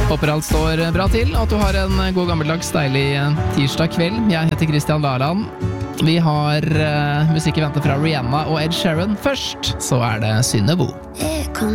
Håper alt står bra til, og at du har en god gammeldags deilig tirsdag kveld. Jeg heter Christian Laland. Vi har musikk i vente fra Rihanna og Ed Sheeran. Først så er det Synne Bo.